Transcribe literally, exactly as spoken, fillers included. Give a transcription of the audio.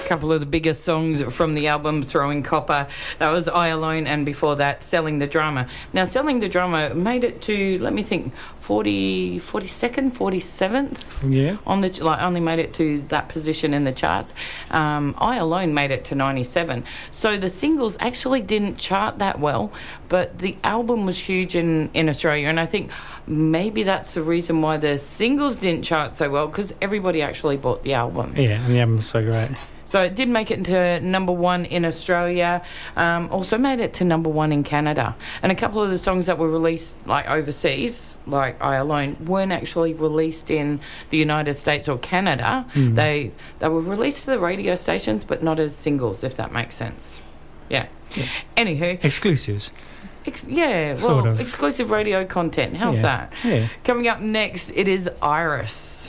couple of the biggest songs from the album, Throwing Copper. That was I Alone, and before that, Selling the Drama. Now, Selling the Drama made it to, let me think, forty, forty-second, forty-seventh? Yeah. On the, like, only made it to that position in the charts. Um, I Alone made it to ninety-seven. So the singles actually didn't chart that well, but the album was huge in, in Australia, and I think maybe that's the reason why the singles didn't chart so well, because everybody actually bought the album. Yeah, and the album's so great. So it did make it into number one in Australia, um, also made it to number one in Canada. And a couple of the songs that were released like overseas, like I Alone, weren't actually released in the United States or Canada. Mm. They they were released to the radio stations, but not as singles, if that makes sense. Yeah. yeah. Anywho. Exclusives. Ex- yeah, well, sort of. Exclusive radio content. How's yeah. that? Yeah. Coming up next, it is Iris.